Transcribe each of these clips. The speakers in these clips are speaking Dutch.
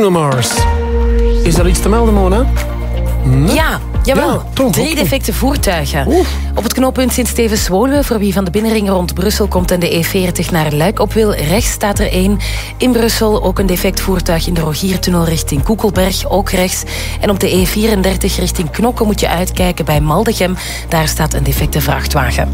Bruno Mars. Is er iets te melden, Mona? Nee? Ja, jawel. Ja, toch, 3 defecte voertuigen. Oef. Op het knooppunt Sint-Stevens-Woluwe, voor wie van de binnenring rond Brussel komt en de E40 naar Luik op wil, rechts staat er 1. In Brussel ook een defect voertuig in de Rogiertunnel richting Koekelberg, ook rechts. En op de E34 richting Knokke moet je uitkijken bij Maldegem. Daar staat een defecte vrachtwagen.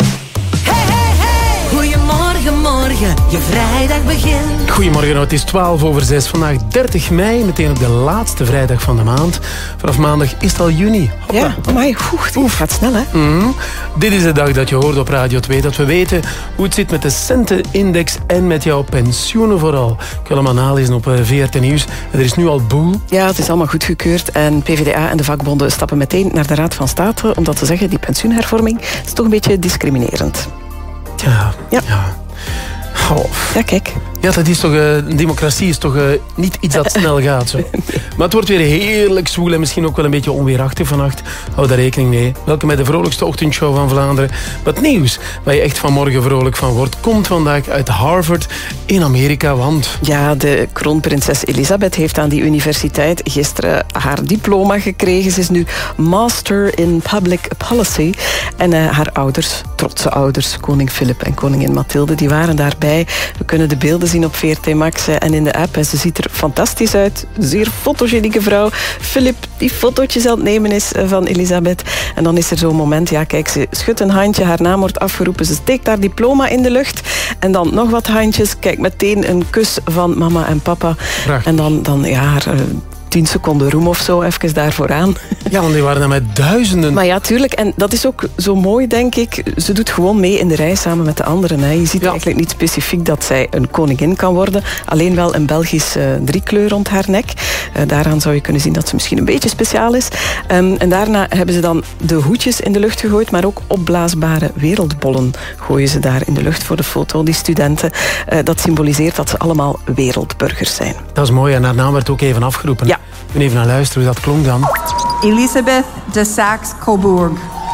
Goedemorgen, morgen, je vrijdag begint. Goedemorgen, het is 6:12. Vandaag 30 mei, meteen ook de laatste vrijdag van de maand. Vanaf maandag is het al juni. Hoppa. Ja, amai, het gaat snel, hè? Dit is de dag dat je hoort op Radio 2, dat we weten hoe het zit met de centenindex en met jouw pensioenen vooral. Ik wil allemaal nalezen op VRT Nieuws. Er is nu al boel. Ja, het is allemaal goedgekeurd en PvdA en de vakbonden stappen meteen naar de Raad van State om dat te zeggen, die pensioenhervorming is toch een beetje discriminerend. Ja. Oh. Ja, kijk. Ja, dat is toch, democratie is toch niet iets dat snel gaat. Zo. Maar het wordt weer heerlijk zwoel en misschien ook wel een beetje onweerachtig vannacht. Hou daar rekening mee. Welkom bij de vrolijkste ochtendshow van Vlaanderen. Wat nieuws waar je echt vanmorgen vrolijk van wordt, komt vandaag uit Harvard in Amerika. Want ja, de kroonprinses Elisabeth heeft aan die universiteit gisteren haar diploma gekregen. Ze is nu Master in Public Policy. En haar ouders, trotse ouders, koning Philip en koningin Mathilde, die waren daarbij. We kunnen de beelden zien op VRT Max en in de app. En ze ziet er fantastisch uit. Zeer fotogenieke vrouw. Philip die fotootjes aan het nemen is van Elisabeth. En dan is er zo'n moment, ja kijk, ze schudt een handje, haar naam wordt afgeroepen, ze steekt haar diploma in de lucht. En dan nog wat handjes, kijk, meteen een kus van mama en papa. Prachtig. En dan ja, haar 10 seconden roem of zo, even daar vooraan. ja, want die waren er met duizenden. Maar ja, tuurlijk. En dat is ook zo mooi, denk ik. Ze doet gewoon mee in de rij samen met de anderen. Hè. Je ziet eigenlijk niet specifiek dat zij een koningin kan worden. Alleen wel een Belgisch driekleur rond haar nek. Daaraan zou je kunnen zien dat ze misschien een beetje speciaal is. En daarna hebben ze dan de hoedjes in de lucht gegooid, maar ook opblaasbare wereldbollen gooien ze daar in de lucht voor de foto. Die studenten, dat symboliseert dat ze allemaal wereldburgers zijn. Dat is mooi en haar naam werd ook even afgeroepen. Ja. Ik ben even naar luisteren hoe dat klonk dan. Elisabeth de Saxe-Coburg.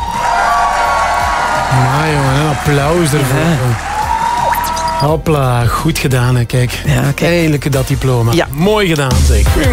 Ja, jongen, een applaus ervoor. Ja. Hopla, goed gedaan, hè. Kijk. Ja, kijk. Eindelijk dat diploma. Ja. Mooi gedaan, zeg.